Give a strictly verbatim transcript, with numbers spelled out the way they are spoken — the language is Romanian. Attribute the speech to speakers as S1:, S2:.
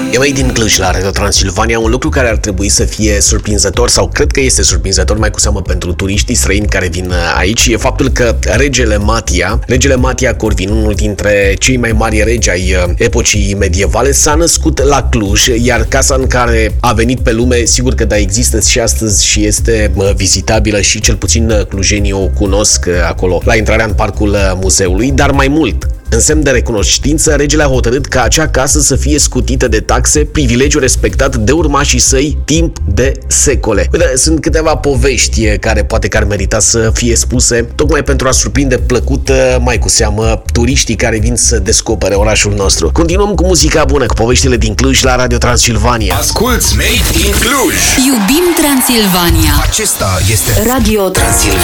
S1: E mai din Cluj la Radio Transilvania, un lucru care ar trebui să fie surprinzător, sau cred că este surprinzător, mai cu seamă pentru turiștii străini care vin aici, e faptul că regele Matia, regele Matia Corvin, unul dintre cei mai mari regi ai epocii medievale, s-a născut la Cluj, iar casa în care a venit pe lume, sigur că da, există și astăzi și este vizitabilă și cel puțin clujenii o cunosc acolo la intrarea în parcul muzeului, dar mai mult, în semn de recunoștință, regele a hotărât ca acea casă să fie scutită de taxe, privilegiu respectat de urmașii săi timp de secole. Uite, sunt câteva povești care poate că ar merita să fie spuse, tocmai pentru a surprinde plăcut, mai cu seamă, turiștii care vin să descopere orașul nostru. Continuăm cu muzica bună, cu poveștile din Cluj la Radio Transilvania.
S2: Asculți Made in Cluj!
S3: Iubim Transilvania!
S2: Acesta este
S3: Radio Transilvania.